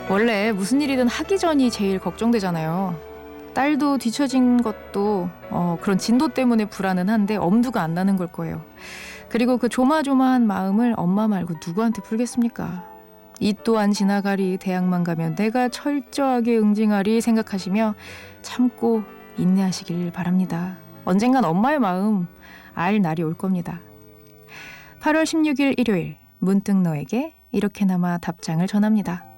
원래 무슨 일이든 하기 전이 제일 걱정되잖아요. 딸도 뒤처진 것도 그런 진도 때문에 불안은 한데 엄두가 안 나는 걸 거예요. 그리고 그 조마조마한 마음을 엄마 말고 누구한테 풀겠습니까? 이 또한 지나가리, 대학만 가면 내가 철저하게 응징하리 생각하시며 참고 인내하시길 바랍니다. 언젠간 엄마의 마음 알 날이 올 겁니다. 8월 16일 일요일, 문득 너에게 이렇게나마 답장을 전합니다.